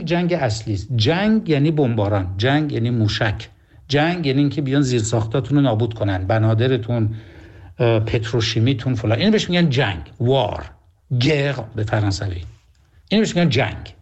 جنگ اصلی است. جنگ یعنی بمباران، جنگ یعنی موشک، جنگ یعنی اینکه بیان زیر ساختاتون رو نابود کنن، بنادرتون، پتروشیمیتون فلان. اینو بهش میگن جنگ، وار، گر به فرانسوی. اینو بهش میگن جنگ.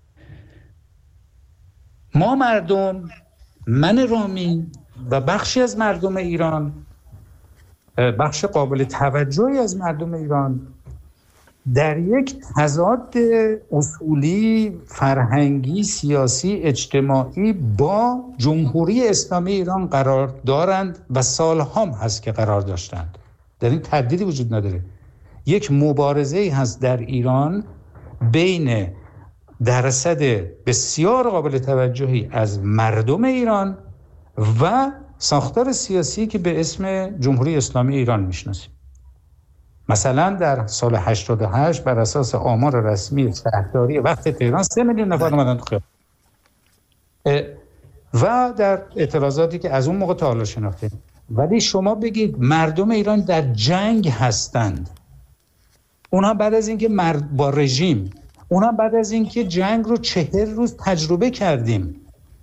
ما مردم، من رامین و بخشی از مردم ایران، بخش قابل توجهی از مردم ایران، در یک تضاد اصولی، فرهنگی، سیاسی، اجتماعی با جمهوری اسلامی ایران قرار دارند و سالهام هست که قرار داشتند. در این تردیدی وجود نداره. یک مبارزه‌ای هست در ایران بین درصد بسیار قابل توجهی از مردم ایران و ساختار سیاسی که به اسم جمهوری اسلامی ایران میشناسیم. مثلا در سال 88 بر اساس آمار رسمی شهرداری وقت تهران 3 میلیون نفر اومدن تو خیابان و در اعتراضاتی که از اون موقع تا حالا شناختیم. ولی شما بگید مردم ایران در جنگ هستند. اونها بعد از اینکه با رژیم، اونها بعد از اینکه جنگ رو 40 روز تجربه کردیم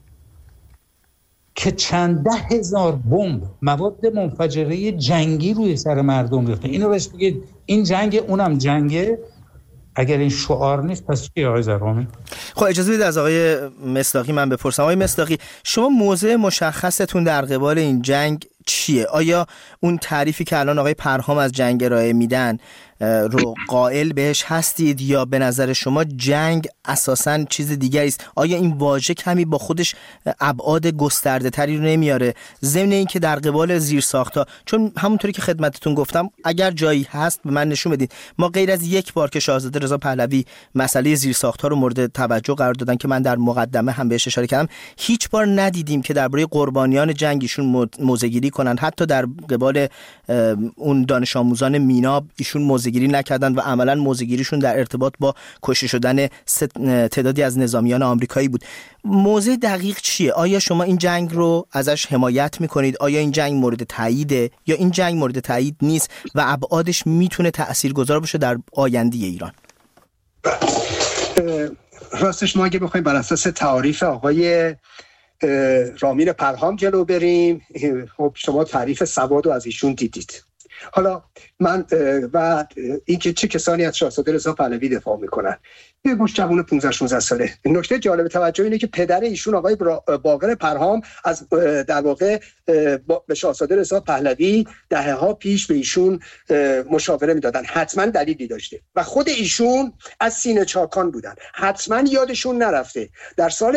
که چند 10,000 بمب، مواد منفجره جنگی روی سر مردم ریخته. اینو بهش بگید این جنگ، اونم جنگه. اگر این شعار نیست پس چیه آقای زرقامی؟ خب اجازه بدید از آقای مصداقی من بپرسم. آقای مصداقی، شما موضع مشخصتون در قبال این جنگ چیه؟ آیا اون تعریفی که الان آقای پرهام از جنگ ارائه میدن رو قائل بهش هستید یا به نظر شما جنگ اساساً چیز دیگری است؟ آیا این واژه کمی با خودش ابعاد گسترده تری رو نمیاره؟ ضمن این که در قبال زیرساخت‌ها، چون همونطوری که خدمتتون گفتم اگر جایی هست به من نشون بدید. ما غیر از یک بار که شاهزاده رضا پهلوی مسئله زیرساخت‌ها رو مورد توجه قرار دادن که من در مقدمه هم بهش اشاره کردم، هیچ بار ندیدیم که درباره قربانیان جنگیشون موضع‌گیری کنن. حتی در قبال اون دانش آموزان مینا ایشون موضع‌گیری نکردن و عملاً موضع‌گیریشون در ارتباط با کشته شدن تعدادی از نظامیان آمریکایی بود. موضع دقیق چیه؟ آیا شما این جنگ رو ازش حمایت میکنید؟ آیا این جنگ مورد تاییده یا این جنگ مورد تایید نیست و ابعادش میتونه تاثیرگذار باشه در آینده ایران؟ راستش ما اگه بخوایم بر اساس تعریف آقای رامین پرهام جلو بریم، خب شما تعریف سواد رو از ایشون دیدید. حالا من و اینکه چه کسانی از شاهزاده رضا پهلوی دفاع میکنن، یه مش جوان 15-16 ساله. نکته جالب توجه اینه که پدر ایشون آقای باقر پرهام از در واقع به شاهزاده رضا پهلوی دهه‌ها پیش به ایشون مشاوره میدادن، حتما دلیلی داشته. و خود ایشون از سینه چاکان بودن، حتما یادشون نرفته در سال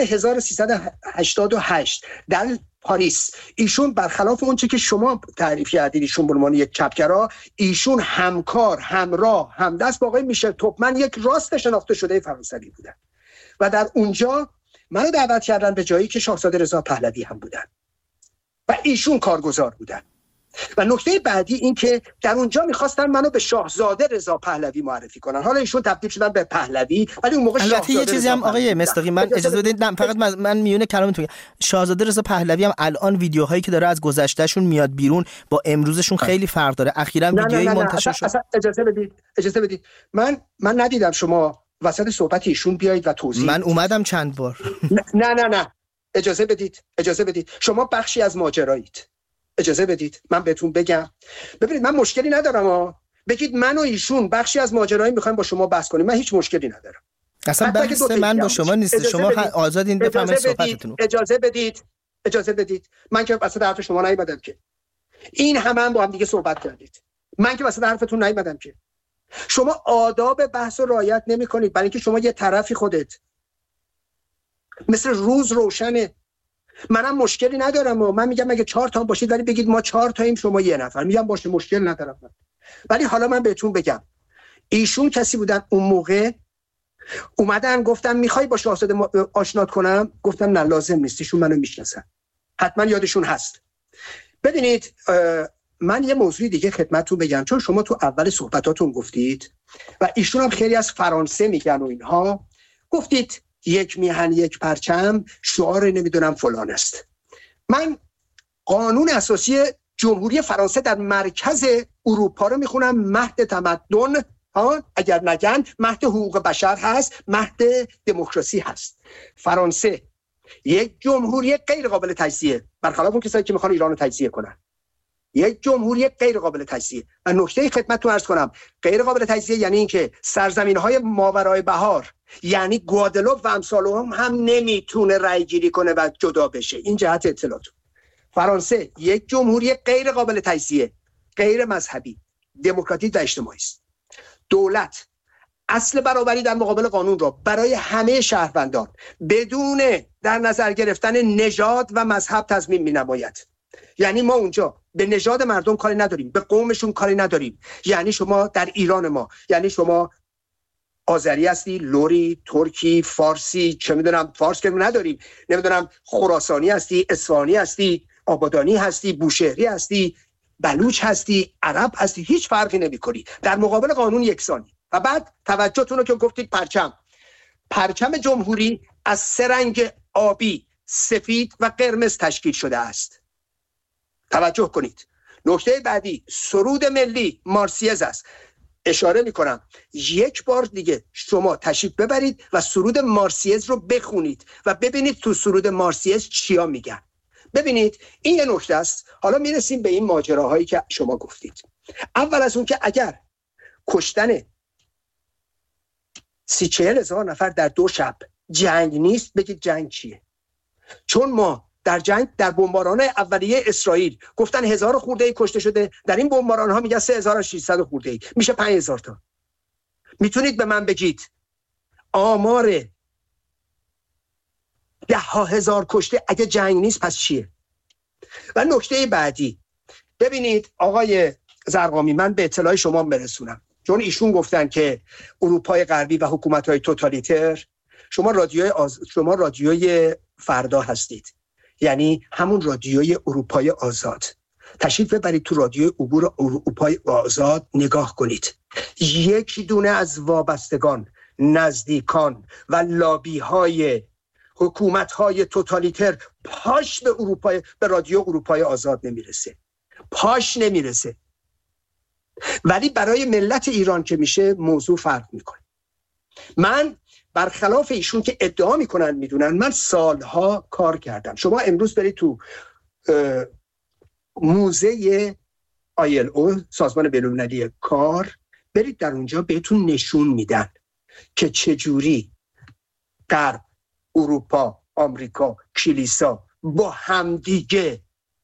1388 در پاریس ایشون برخلاف اون چه که شما تعریف کردید ایشون به عنوان یک چپگرا، ایشون همکار، همراه، همدست با آقای میشل توپمن، یک راست شناخته شده فرانسوی بودن و در اونجا منو دعوت کردن به جایی که شاهزاده رضا پهلوی هم بودن و ایشون کارگزار بودن. و نکته بعدی این که در اونجا میخواستن منو به شاهزاده رضا پهلوی معرفی کنن. حالا ایشون تبدیل شدن به پهلوی، ولی اون موقع البته یه چیزی هم آقای مصداقی من اجازه بدید، فقط من میونه کلامتون، شاهزاده رضا پهلوی هم الان ویدیوهایی که داره از گذشتهشون میاد بیرون با امروزشون خیلی فرق داره. اخیراً ویدیویی منتشر شد. اجازه بدید من ندیدم شما وسط صحبت ایشون بیایید و توضیح. من اومدم چند بار. نه اجازه بدید شما بخشی از ماجرایید. اجازه بدید من بهتون بگم. ببینید من مشکلی ندارم بگید من و ایشون بخشی از ماجرایی میخوایم با شما بحث کنیم، من هیچ مشکلی ندارم. اصلا بحث من با شما نیست، شما آزادین بفهمید صحبتتون رو. اجازه بدید من که وسط حرف شما نیومدم که. این همه با هم دیگه صحبت کردید، من که وسط حرفتون نیومدم که. شما آداب بحث رو رعایت نمی‌کنید، برای اینکه شما یه طرفی خودت مثل روز روشنه. منم مشکلی ندارم من میگم اگه 4 تا باشید ولی بگید ما 4 تاییم شما 1 نفر، میگم باشه مشکل ندارم. ولی حالا من بهتون بگم ایشون کسی بودن اون موقع اومدن گفتن میخوای با شاهزاده آشنات کنم، گفتم نه لازم نیست، ایشون منو میشناسن، حتما یادشون هست. ببینید من یه موضوع دیگه خدمتتون بگم، چون شما تو اول صحبتاتون گفتید و ایشون هم خیلی از فرانسه میگن و اینها، گفتید یک میهن یک پرچم، شعار نمیدونم فلان است. من قانون اساسی جمهوری فرانسه در مرکز اروپا رو میخونم، مهد تمدن اگر نگن مهد حقوق بشر هست، مهد دموکراسی هست. فرانسه یک جمهوری غیر قابل تجزیه، برخلاف اون کسایی که میخوان ایران رو تجزیه کنن، یک جمهوری غیر قابل تجزیه. و نکته خدمتتون عرض کنم، غیر قابل تجزیه یعنی اینکه سرزمین‌های ماورای بهار، یعنی گوادلوپ و امثال هم نمیتونه رأی گیری کنه و جدا بشه. این جهت اطلاعات. فرانسه یک جمهوری غیر قابل تجزیه، غیر مذهبی، دموکراتیک و اجتماعی است. دولت اصل برابری در مقابل قانون را برای همه شهروندان بدون در نظر گرفتن نژاد و مذهب تضمین می‌نماید. یعنی ما اونجا به نژاد مردم کاری نداریم، به قومشون کاری نداریم. یعنی شما در ایران ما، یعنی شما آذری هستی، لوری، ترکی، فارسی، چه میدونم، فارس که نداریم، نمیدونم خراسانی هستی، اصفهانی هستی، آبادانی هستی، بوشهری هستی، بلوچ هستی، عرب هستی، هیچ فرقی نمی‌کنی. در مقابل قانون یکسانی. و بعد توجهتون رو که گفتید پرچم جمهوری از 3 رنگ آبی، سفید و قرمز تشکیل شده است. توجه کنید. نکته بعدی سرود ملی مارسیز است. اشاره میکنم یک بار دیگه شما تشریف ببرید و سرود مارسیز رو بخونید و ببینید تو سرود مارسیز چیا میگن. ببینید این یه نکته است. حالا میرسیم به این ماجراهایی که شما گفتید. اول از اون که اگر کشتن 30-40 هزار نفر در 2 شب جنگ نیست، بگید جنگ چیه؟ چون ما در جنگ، در بمباران اولیه اسرائیل گفتن 1000 خورده‌ای کشته شده، در این بمباران ها میگن 3600 خورده‌ای، میشه 5000 تا. میتونید به من بگید آمار 10,000 کشته اگه جنگ نیست پس چیه؟ و نکته بعدی، ببینید آقای زرقامی، من به اطلاع شما برسونم، چون ایشون گفتن که اروپای غربی و حکومت‌های توتالیتر، شما رادیوی فردا هستید، یعنی همون رادیوی اروپای آزاد. تشریف ببرید تو رادیوی عبور اروپای آزاد نگاه کنید. یکی دونه از وابستگان، نزدیکان و لابی‌های حکومت‌های توتالیتر پاش به رادیو اروپای آزاد نمیرسه، پاش نمیرسه. ولی برای ملت ایران که میشه موضوع فرق میکنه. من برخلاف ایشون که ادعا میکنن میدونن، من سالها کار کردم. شما امروز برید تو موزه ILO، سازمان بین‌المللی کار، برید در اونجا بهتون نشون میدن که چجوری غرب، اروپا، آمریکا، کلیسا با همدیگه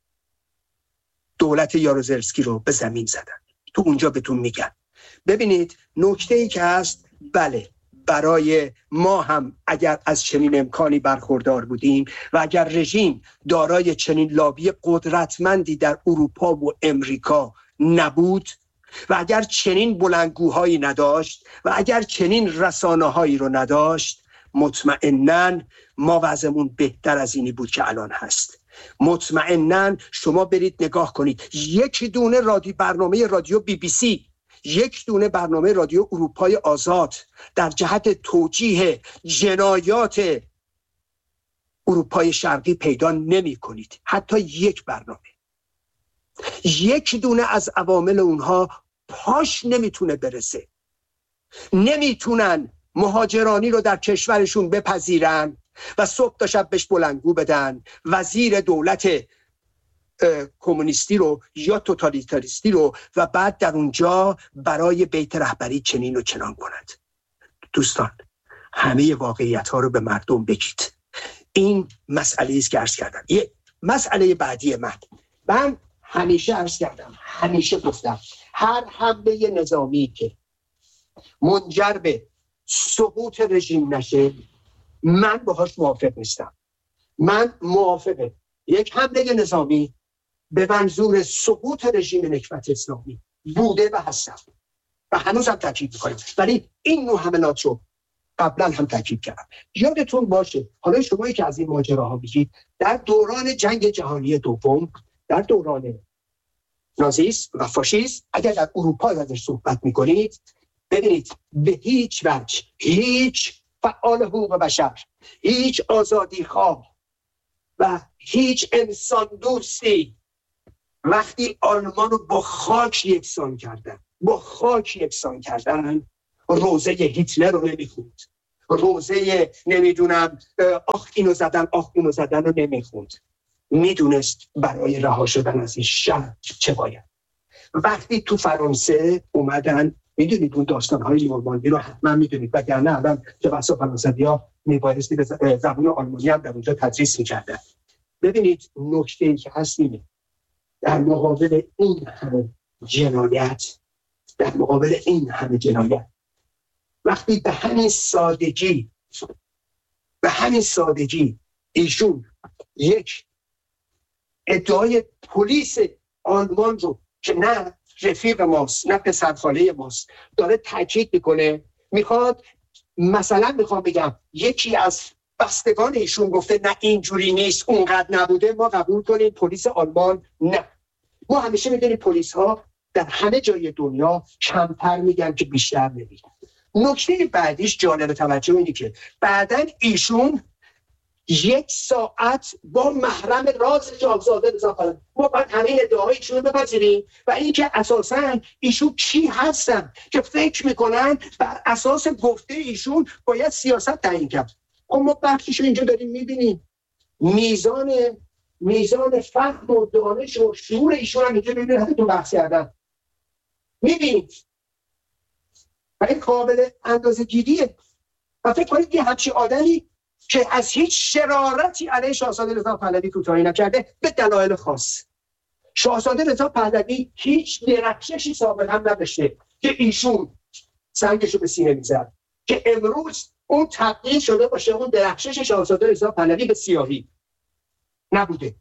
دولت یاروزلسکی رو به زمین زدن. تو اونجا بهتون میگن. ببینید نکته‌ای که هست، بله برای ما هم اگر از چنین امکانی برخوردار بودیم و اگر رژیم دارای چنین لابی قدرتمندی در اروپا و امریکا نبود و اگر چنین بلندگوهایی نداشت و اگر چنین رسانه‌هایی رو نداشت، مطمئناً ما وضعمون بهتر از اینی بود که الان هست. مطمئناً شما برید نگاه کنید، یک دونه برنامه رادیو BBC، یک دونه برنامه رادیو اروپای آزاد در جهت توجیه جنایات اروپای شرقی پیدا نمی کنید. حتی یک برنامه، یک دونه از عوامل اونها پاش نمیتونه برسه. نمیتونن مهاجرانی رو در کشورشون بپذیرن و صبح تا شب بهش بلندگو بدن، وزیر دولت کمونیستی رو یا توتالیتاریستی رو، و بعد در اونجا برای بیت رهبری چنین و چنان کند. دوستان، همه واقعیت ها رو به مردم بگید. این مسئله است که عرض کردم. یه مسئله بعدی من همیشه عرض کردم، همیشه گفتم، هر حمله نظامی که منجر به سقوط رژیم نشه، من باهاش موافق نیستم. من موافق یک حمله نظامی به منظور سقوط رژیم نکبت اسلامی بوده و هستم و هنوز هم تاکید می‌کنم، ولی این نوع حملات رو قبلا هم تاکید کردم. یادتون باشه، حالا شمایی که از این ماجراها میگید، در دوران جنگ جهانی دوم، در دوران نازیسم و فاشیسم، اگر در اروپا ازش صحبت می‌کنید، ببینید به هیچ وجه هیچ فعال حقوق بشر، هیچ آزادی خواه و هیچ انسان دوستی وقتی آلمان رو با خاک یکسان کردن، با خاک یکسان کردن، روزه هیتلر رو نمیخوند، روزه نمیدونم آخ اینو زدن آخ اونو زدن رو نمیخوند. میدونست برای رها شدن از این شر چه باید. وقتی تو فرانسه اومدن، میدونید اون داستان‌های نورماندی رو حتما میدونید، وگرنه الان چه بسا فرانسوی‌ها میبایستی به زبان آلمانی هم در اونجا تدریس میکردن. ببینید نکته‌ای که هست اینه، در مقابل این همه جنایت، در مقابل این همه جنایت، وقتی به همین سادگی ایشون یک ادعای پلیس آلمان رو که نه رفیق ماست نه پسرخاله ماست داره تاکید میکنه، میخوام بگم یکی از بستگان ایشون گفته نه اینجوری نیست اونقدر نبوده، ما قبول کنیم پلیس آلمان نه. ما همیشه میدونیم پلیس ها در همه جای دنیا کمتر میگن که بیشتر نمیگن. نکته بعدیش جالب توجه اینه که بعدن ایشون 1 ساعت با محرم راز شاهزاده رضا پهلوی، ما باید همه ادعاهای ایشون رو بپذیریم و اینکه اساساً ایشون کی هستن که فکر میکنن بر اساس گفته ایشون باید سیاست تعیین کرد. خب ما بخشش رو اینجا داریم میبینیم، میزان فهم و دانش و شعور ایشون هم اینجا میبینید تو بحث کردن میبینید و این قابل اندازه گیریه. و فکر کنید یه همچین آدمی که از هیچ شرارتی علیه شاهزاده رضا پهلوی کوتاهی نکرده به دلایل خاص. شاهزاده رضا پهلوی هیچ درخششی سابقا نداشته که ایشون سنگشو به سینه میزد که امروز اون تبدیل شده باشه اون درخشش شاهزاده رضا پهلوی به سیاهی. نبوده.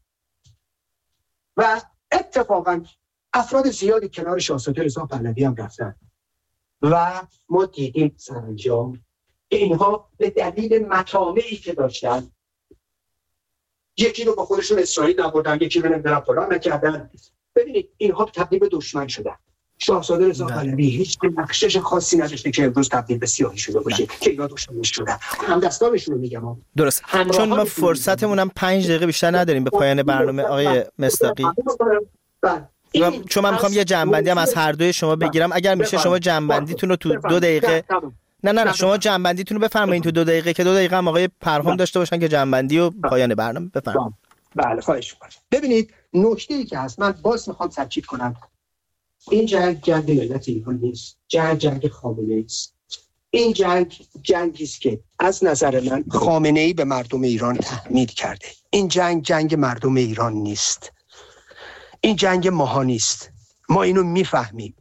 و اتفاقا افراد زیادی کنار شاهزاده رضا پهلوی هم رفتن و ما دیدیم سرانجام که اینها به دلیل مطامعی که داشتن، یکی رو با خودشون اسرائیل نبردن، یکی رو نمیدونم فلان نکردن. ببینید اینها تبدیل به دشمن شدن. شاهزاده رضا پهلوی هیچ بخشش خاصی نداشته که امروز تبدیل به سیاهی شده باشه که اینا دشمنش شدن. همدستانشون رو میگم. درست. چون ما فرصتمون هم 5 دقیقه بیشتر نداریم به پایان برنامه آقای مصداقی. چون من میخوام یه جنبندی هم از هر دوی شما بگیرم، اگر میشه شما جنبندیتون رو تو 2 دقیقه نه شما جنبندیتون رو بفرمایید تو 2 دقیقه که 2 دقیقه هم آقای پرهام داشته باشن که جنبندی و پایان برنامه بفرمایید. بله خواهش می‌کنم. ببینید نکته‌ای که هست، من باز میخوام تاکید کنم، این جنگ ملت ایران نیست، جنگ خامنه‌ای است. این جنگی است که از نظر من خامنه‌ای به مردم ایران تحمیل کرده. این جنگ مردم ایران نیست، این جنگ ماها نیست، ما اینو میفهمیم.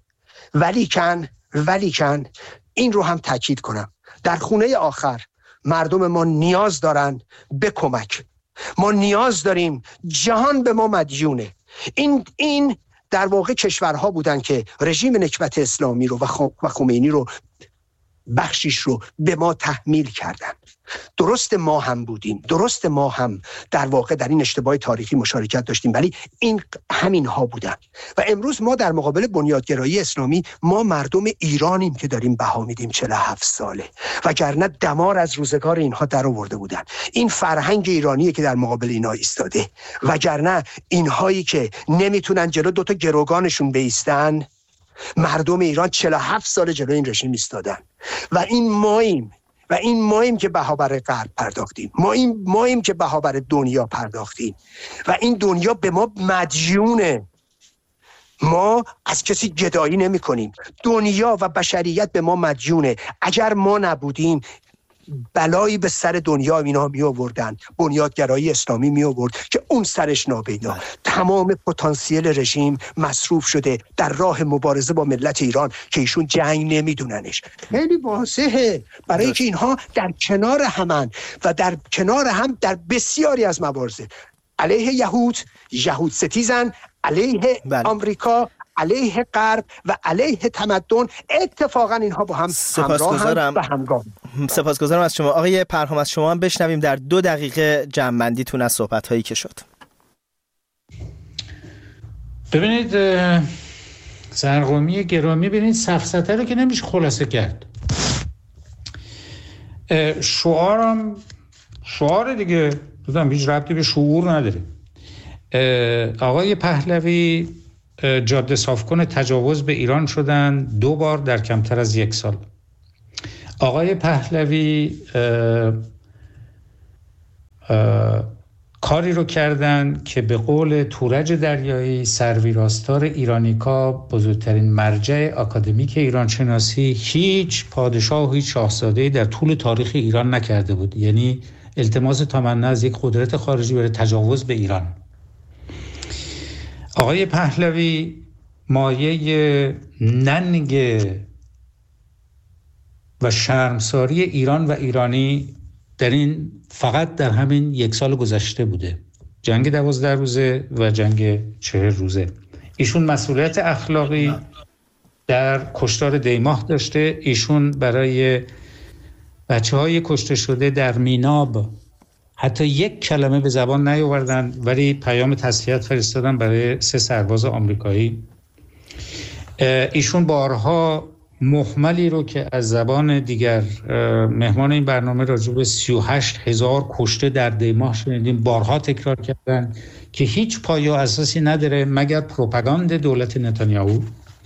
ولیکن این رو هم تاکید کنم، در خونه آخر مردم ما نیاز دارن به کمک. ما نیاز داریم، جهان به ما مدیونه. این در واقع کشورها بودن که رژیم نکبت اسلامی رو و خمینی رو بخشیش رو به ما تحمیل کردن. درست ما هم بودیم، درست ما هم در واقع در این اشتباه تاریخی مشارکت داشتیم، ولی این همین ها بودن. و امروز ما در مقابل بنیادگرایی اسلامی، ما مردم ایرانیم که داریم بها میدیم 47 ساله، وگرنه دمار از روزگار اینها در آورده بودن. این فرهنگ ایرانیه که در مقابل اینا ایستاده، وگرنه اینهایی که نمیتونن جلو 2 تا گروگانشون بایستن، مردم ایران 47 سال جلو این رژیم ایستادن. و این ماییم که بها برای غرب پرداختیم، ماییم که بها برای دنیا پرداختیم و این دنیا به ما مدیونه. ما از کسی گدایی نمی کنیم، دنیا و بشریت به ما مدیونه. اگر ما نبودیم بلایی به سر دنیا اینا می آوردن، بنیادگرایی اسلامی می آورد که اون سرش ناپیدا. تمام پتانسیل رژیم مصروف شده در راه مبارزه با ملت ایران که ایشون جنگ نمیدوننش. خیلی واضحه، برای که اینها در کنار همن و در کنار هم در بسیاری از مبارزه علیه یهود ستیزن، علیه آمریکا، علیه غرب و علیه تمدن. اتفاقا اینها با هم همراه و همگام. سپاسگزارم از شما. آقای پرهام از شما هم بشنویم در 2 دقیقه جنبندیتون از صحبت‌هایی که شد. ببینید سرقومی گرامی، ببینید سفسطه رو که نمیشه خلاصه کرد. شعار دیگه هیچ ربطی به شعور نداره. آقای پهلوی جاده صافکن تجاوز به ایران شدن 2 بار در کمتر از 1 سال. آقای پهلوی کاری رو کردن که به قول تورج دریایی سرویراستار ایرانیکا، بزرگترین مرجع آکادمیک ایران شناسی، هیچ پادشاه و هیچ شاهزاده‌ای در طول تاریخ ایران نکرده بود. یعنی التماس تمنا از یک قدرت خارجی برای تجاوز به ایران. آقای پهلوی مایه ننگ و شرمساری ایران و ایرانی فقط در همین 1 سال گذشته بوده. جنگ 12 روزه و جنگ 40 روزه. ایشون مسئولیت اخلاقی در کشتار دیماه داشته. ایشون برای بچه‌های کشته شده در میناب حتی 1 کلمه به زبان نیاوردن، ولی پیام تسلیت فرستادن برای 3 سرباز آمریکایی. ایشون بارها محملی رو که از زبان دیگر مهمان این برنامه راجع به 38,000 کشته در دیماه شنیدیم، بارها تکرار کردن که هیچ پایه و اساسی نداره مگر پروپاگاند دولت نتانیاهو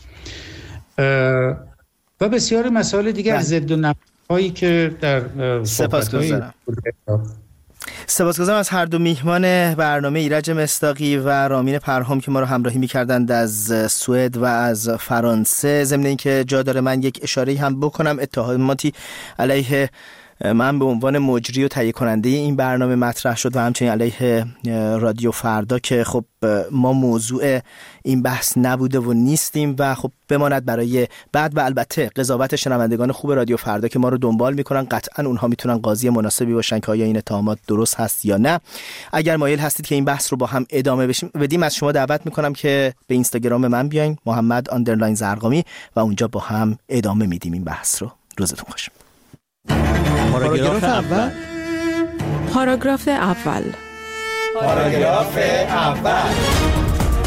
و بسیاری مسائل دیگر ضد و نقیض‌هایی که در صحبت‌های سپاسگزارم از هر دو میهمان برنامه، ایرج مصداقی و رامین پرهام که ما رو همراهی می‌کردند از سوئد و از فرانسه. ضمن اینکه جا داره من یک اشاره‌ای هم بکنم، اتهاماتی علیه من به عنوان مجری و تهیه کننده این برنامه مطرح شد و همچنین علیه رادیو فردا که خب ما موضوع این بحث نبوده و نیستیم و خب بماند برای بعد و البته قضاوت شنوندگان خوب رادیو فردا که ما رو دنبال میکنن. قطعا اونها میتونن قاضی مناسبی باشن که آیا این اتهامات درست هست یا نه. اگر مایل هستید که این بحث رو با هم ادامه بدیم، از شما دعوت میکنم که به اینستاگرام من بیاین، محمد_زرقامی، و اونجا با هم ادامه میدیم این بحث رو. روزتون خوش. پاراگراف اول. پاراگراف اول. پاراگراف اول.